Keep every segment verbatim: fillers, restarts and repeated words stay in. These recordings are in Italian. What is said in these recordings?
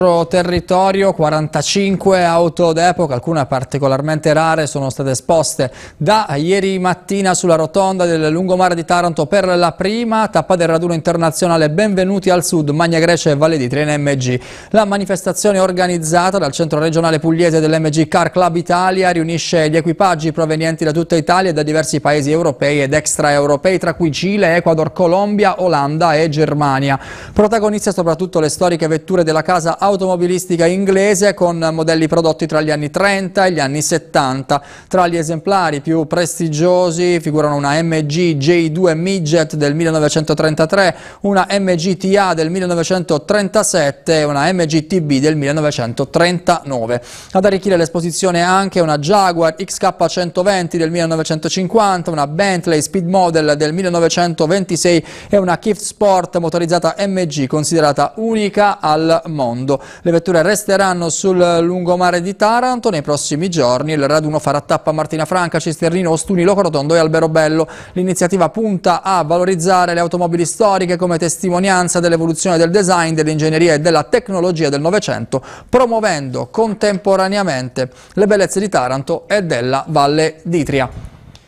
Territorio, quarantacinque auto d'epoca, alcune particolarmente rare, sono state esposte da ieri mattina sulla rotonda del lungomare di Taranto per la prima tappa del raduno internazionale Benvenuti al Sud, Magna Grecia e Valle d'Itria in M G. La manifestazione organizzata dal centro regionale pugliese dell'M G Car Club Italia riunisce gli equipaggi provenienti da tutta Italia e da diversi paesi europei ed extraeuropei, tra cui Cile, Ecuador, Colombia, Olanda e Germania. Protagoniste soprattutto le storiche vetture della casa automobilistica inglese con modelli prodotti tra gli anni trenta e gli anni settanta. Tra gli esemplari più prestigiosi figurano una M G J due Midget del millenovecentotrentatré, una M G T A del millenovecentotrentasette e una M G T B del millenovecentotrentanove. Ad arricchire l'esposizione anche una Jaguar X K centoventi del millenovecentocinquanta, una Bentley Speed Model del millenovecentoventisei e una Kift Sport motorizzata M G considerata unica al mondo. Le vetture resteranno sul lungomare di Taranto. Nei prossimi giorni il raduno farà tappa a Martina Franca, Cisternino, Ostuni, Locorotondo e Alberobello. L'iniziativa punta a valorizzare le automobili storiche come testimonianza dell'evoluzione del design, dell'ingegneria e della tecnologia del Novecento, promuovendo contemporaneamente le bellezze di Taranto e della Valle d'Itria.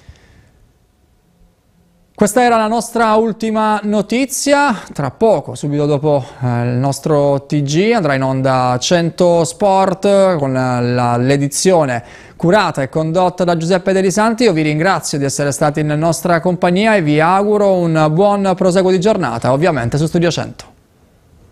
Questa era la nostra ultima notizia. Tra poco, subito dopo eh, il nostro T G, andrà in onda cento Sport con l'edizione curata e condotta da Giuseppe Delisanti. Io vi ringrazio di essere stati in nostra compagnia e vi auguro un buon proseguo di giornata, ovviamente su Studio cento.